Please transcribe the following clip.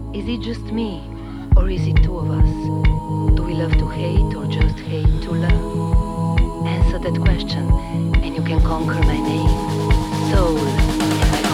Is it just me, or is it two of us? Do we love to hate or just hate to love? Answer that question, and you can conquer